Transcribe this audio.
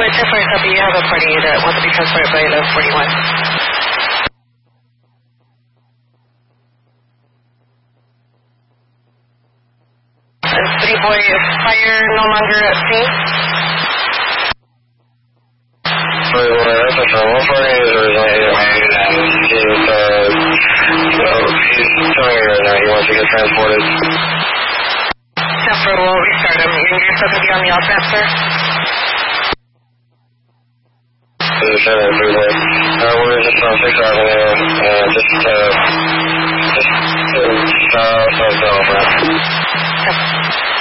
West 10-4 copy. You have a party that wants to be transported by 1141. And 3 boy, is fire no longer at scene? 3 boy, that's a one party is originally made, and he's telling me right now he wants to get transported. 10-4 will restart him. You're still going to be on the off-ramp, sir? Position and 3 boy. We're just on 6th Avenue, just south of the off-ramp. Okay.